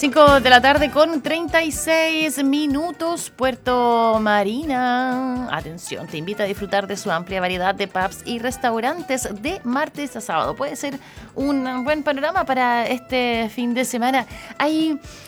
5 de la tarde con 36 minutos, Puerto Marina. Atención, te invita a disfrutar de su amplia variedad de pubs y restaurantes de martes a sábado. Puede ser un buen panorama para este fin de semana. Hay